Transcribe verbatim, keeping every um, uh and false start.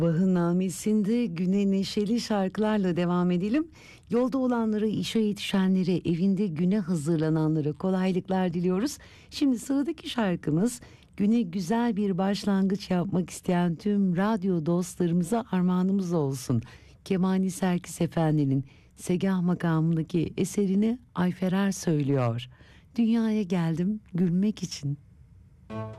Vah'ın namesinde güne neşeli şarkılarla devam edelim. Yolda olanlara, işe yetişenlere, evinde güne hazırlananlara kolaylıklar diliyoruz. Şimdi sıradaki şarkımız güne güzel bir başlangıç yapmak isteyen tüm radyo dostlarımıza armağanımız olsun. Kemani Serkis Efendi'nin Segah makamındaki eserini Ayfer Er söylüyor. Dünyaya geldim gülmek için.